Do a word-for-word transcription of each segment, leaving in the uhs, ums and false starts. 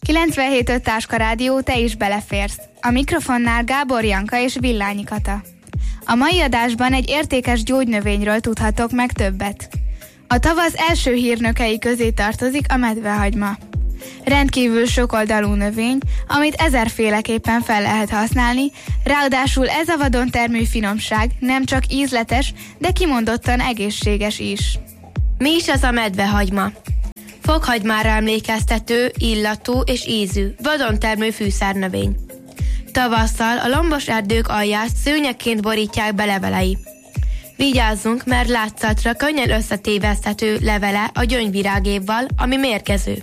kilencvenhét öt Táska Rádió, te is beleférsz. A mikrofonnál Gábor Janka és Villányi Kata. A mai adásban egy értékes gyógynövényről tudhatok meg többet. A tavasz első hírnökei közé tartozik a medvehagyma. Rendkívül sokoldalú növény, amit ezerféleképpen fel lehet használni, ráadásul ez a vadon termő finomság nem csak ízletes, de kimondottan egészséges is. Mi is az a medvehagyma? Fokhagymára emlékeztető, illatú és ízű, vadon termő fűszernövény. Tavasszal a lombos erdők alját szőnyegként borítják be levelei. Vigyázzunk, mert látszatra könnyen összetéveszthető levele a gyöngyvirágéval, ami mérgező.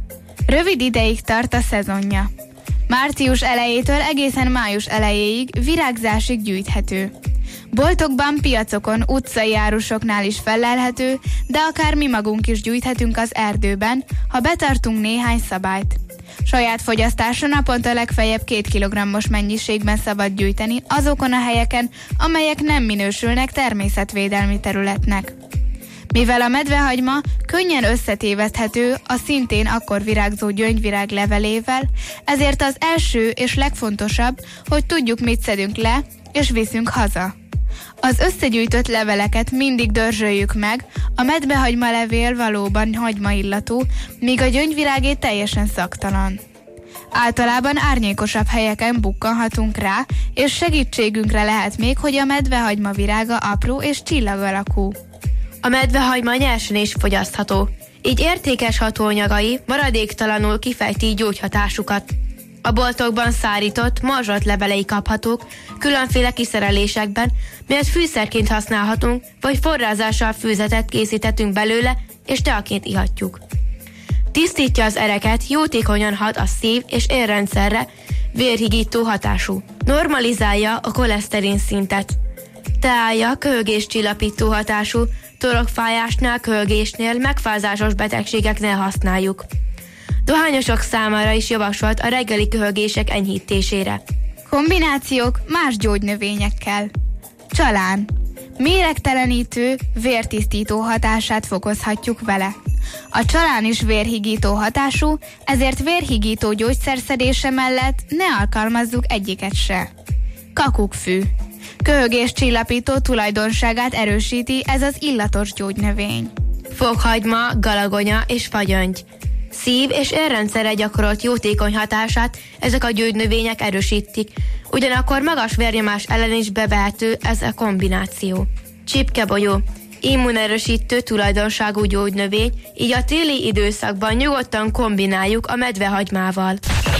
Rövid ideig tart a szezonja. Március elejétől egészen május elejéig virágzásig gyűjthető. Boltokban, piacokon, utcai árusoknál is fellelhető, de akár mi magunk is gyűjthetünk az erdőben, ha betartunk néhány szabályt. Saját fogyasztásra naponta legfeljebb két kilogrammos mennyiségben szabad gyűjteni azokon a helyeken, amelyek nem minősülnek természetvédelmi területnek. Mivel a medvehagyma könnyen összetéveszthető a szintén akkor virágzó gyöngyvirág levelével, ezért az első és legfontosabb, hogy tudjuk, mit szedünk le, és viszünk haza. Az összegyűjtött leveleket mindig dörzsöljük meg, a medvehagyma levél valóban hagymaillatú, míg a gyöngyvirágé teljesen szagtalan. Általában árnyékosabb helyeken bukkanhatunk rá, és segítségünkre lehet még, hogy a medvehagyma virága apró és csillag alakú. A medvehagyma nyersen is fogyasztható, így értékes hatóanyagai maradéktalanul kifejti gyógyhatásukat. A boltokban szárított, marzsolt levelei kaphatók, különféle kiszerelésekben, melyet fűszerként használhatunk, vagy forrázással főzetet készíthetünk belőle, és teaként ihatjuk. Tisztítja az ereket, jótékonyan hat a szív- és érrendszerre, vérhigító hatású. Normalizálja a koleszterin szintet. Teája köhögéscsillapító hatású, torokfájásnál, köhögésnél, megfázásos betegségeknél használjuk. Dohányosok számára is javasolt a reggeli köhögések enyhítésére. Kombinációk más gyógynövényekkel. Csalán. Méregtelenítő, vértisztító hatását fokozhatjuk vele. A csalán is vérhigító hatású, ezért vérhigító gyógyszerszedése mellett ne alkalmazzuk egyiket se. Kakukkfű. Köhögéscsillapító tulajdonságát erősíti ez az illatos gyógynövény. Fokhagyma, galagonya és fagyöngy. Szív- és érrendszerre gyakorolt jótékony hatását ezek a gyógynövények erősítik, ugyanakkor magas vérnyomás ellen is bevehető ez a kombináció. Csipkebogyó. Immunerősítő tulajdonságú gyógynövény, így a téli időszakban nyugodtan kombináljuk a medvehagymával.